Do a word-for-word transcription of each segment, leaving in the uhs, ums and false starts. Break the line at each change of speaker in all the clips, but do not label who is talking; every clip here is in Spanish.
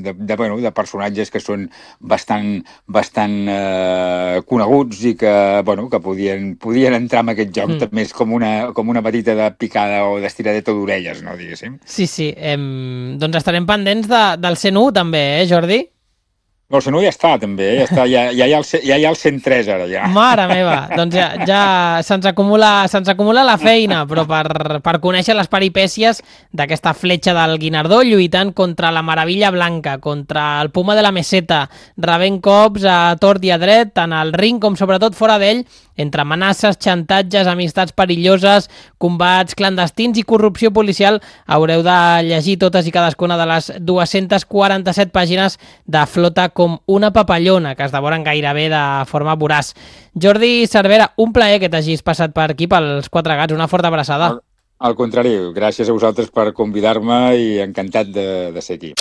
de, de, bueno, de personatges que són bastant, bastant eh, coneguts i que, bueno, que podien, podien entrar en aquest joc, mm. també és com una, com una petita de picada o d'estiradeta d'orelles, no, diguéssim.
Sí, sí, em, doncs estarem pendents de, del cent u també, eh, Jordi?
No, el cent u ja està, també, eh? ja, està, ja, ja, hi ha el, ja hi ha el cent tres ara, ja.
Mare meva, doncs ja, ja se'ns acumula, se'ns acumula la feina, però per, per conèixer les peripècies d'aquesta fletxa del Guinardó lluitant contra la Maravilla Blanca, contra el Puma de la Meseta, rebent cops a tort i a dret, tant al ring com sobretot fora d'ell, entre amenaces, xantatges, amistats perilloses, combats clandestins i corrupció policial, haureu de llegir totes i cadascuna de les dues-centes quaranta-set pàgines de Flota com una papallona, que es devoren gairebé de forma voraç. Jordi Cervera, un plaer que t'hagis passat per aquí pels Quatre Gats, una forta abraçada.
Al, al contrari, gràcies a vosaltres per convidar-me i encantat de, de ser aquí.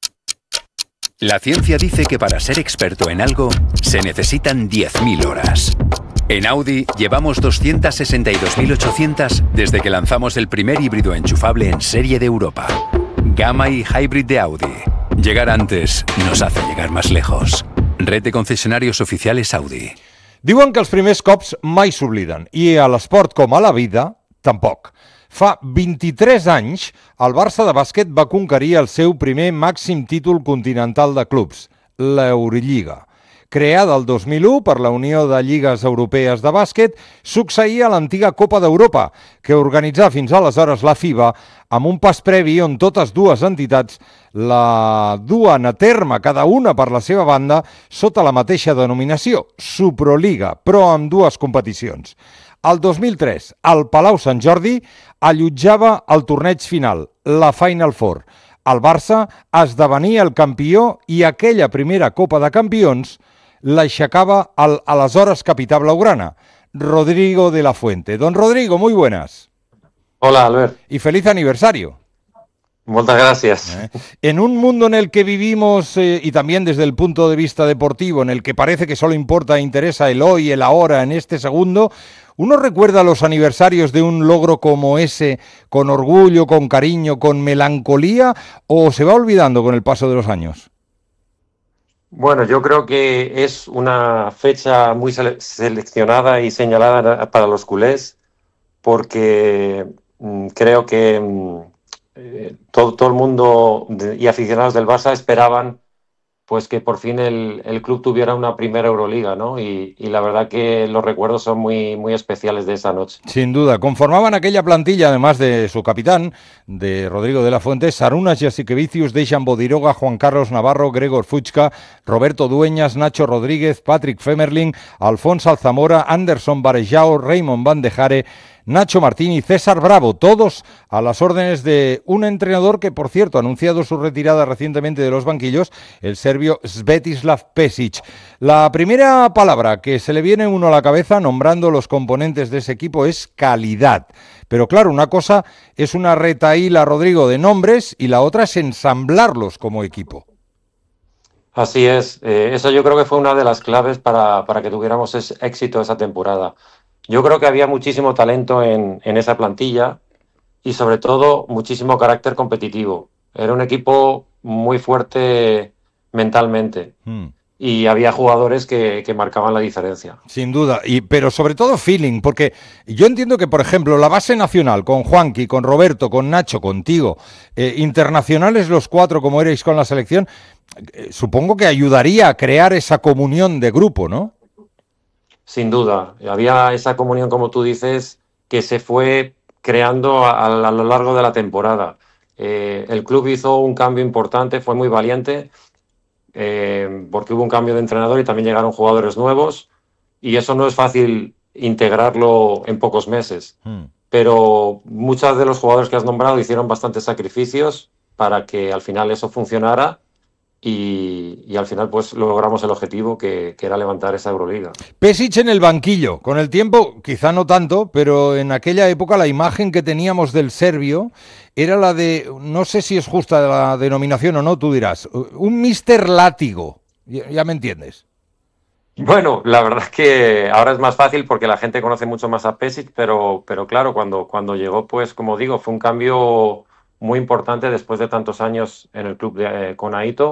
La ciencia dice que para ser experto en algo se necesitan diez mil horas. En Audi llevamos doscientas sesenta y dos mil ochocientas desde que lanzamos el primer híbrido enchufable en serie de Europa. Gamma y Hybrid de Audi. Llegar antes nos hace llegar más lejos. Red de concesionarios oficiales Audi.
Diuen que els primers cops mai s'obliden, i a l'esport com a la vida, tampoc. Fa vint-i-tres anys, el Barça de bàsquet va conquerir el seu primer màxim títol continental de clubs, l'Eurolliga. Creada el dos mil u per la Unió de Lligues Europees de Bàsquet, succeïa l'antiga Copa d'Europa, que organitzà fins aleshores la FIBA, amb un pas previ on totes dues entitats la duen a terme, cada una per la seva banda, sota la mateixa denominació, Suproliga, però amb dues competicions. El dos mil tres, el Palau Sant Jordi allotjava el torneig final, la Final Four. El Barça esdevenia el campió i aquella primera Copa de Campions l'aixecava el aleshores capità blaugrana, Rodrigo de la Fuente. Don Rodrigo, muy buenas.
Hola, Albert.
Y feliz aniversario.
Muchas gracias.
¿Eh? En un mundo en el que vivimos, eh, y también desde el punto de vista deportivo, en el que parece que solo importa e interesa el hoy, el ahora, en este segundo, ¿uno recuerda los aniversarios de un logro como ese con orgullo, con cariño, con melancolía, o se va olvidando con el paso de los años?
Bueno, yo creo que es una fecha muy sele- seleccionada y señalada para los culés, porque mmm, creo que mmm, eh, todo, todo el mundo de, y aficionados del Barça esperaban pues que por fin el, el club tuviera una primera Euroliga, ¿no? Y, y la verdad que los recuerdos son muy, muy especiales de esa noche.
Sin duda. Conformaban aquella plantilla, además de su capitán, de Rodrigo de la Fuente, Sarunas Jasikevicius, Dejan Bodiroga, Juan Carlos Navarro, Gregor Fuchka, Roberto Dueñas, Nacho Rodríguez, Patrick Femerling, Alfonso Alzamora, Anderson Varejao, Raymond Van de Jare, Nacho Martín y César Bravo, todos a las órdenes de un entrenador que, por cierto, ha anunciado su retirada recientemente de los banquillos, el serbio Svetislav Pesic. La primera palabra que se le viene a uno a la cabeza nombrando los componentes de ese equipo es calidad. Pero claro, una cosa es una retahíla, Rodrigo, de nombres, y la otra es ensamblarlos como equipo.
Así es, eh, eso yo creo que fue una de las claves para, para que tuviéramos ese éxito esa temporada. Yo creo que había muchísimo talento en, en esa plantilla y sobre todo muchísimo carácter competitivo. Era un equipo muy fuerte mentalmente mm. y había jugadores que, que marcaban la diferencia.
Sin duda, y, pero sobre todo feeling, porque yo entiendo que, por ejemplo, la base nacional con Juanqui, con Roberto, con Nacho, contigo, eh, internacionales los cuatro como erais con la selección, eh, supongo que ayudaría a crear esa comunión de grupo, ¿no?
Sin duda, había esa comunión, como tú dices, que se fue creando a, a lo largo de la temporada. Eh, el club hizo un cambio importante, fue muy valiente, eh, porque hubo un cambio de entrenador y también llegaron jugadores nuevos, y eso no es fácil integrarlo en pocos meses. Mm. Pero muchos de los jugadores que has nombrado hicieron bastantes sacrificios para que al final eso funcionara. Y, y al final pues logramos el objetivo que, que era levantar esa Euroliga.
Pesic en el banquillo, con el tiempo quizá no tanto, pero en aquella época la imagen que teníamos del serbio era la de, no sé si es justa la denominación o no, tú dirás, un mister Látigo, ya, ya me entiendes.
Bueno, la verdad es que ahora es más fácil porque la gente conoce mucho más a Pesic, pero, pero claro, cuando, cuando llegó, pues como digo, fue un cambio muy importante después de tantos años en el club de, eh, con Aito.